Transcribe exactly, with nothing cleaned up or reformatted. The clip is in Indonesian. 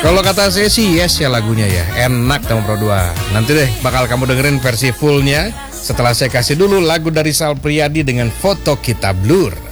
Kalau kata saya sih yes ya lagunya ya, enak sama Pro dua. Nanti deh bakal kamu dengerin versi fullnya setelah saya kasih dulu lagu dari Sal Priadi dengan Foto Kita Blur.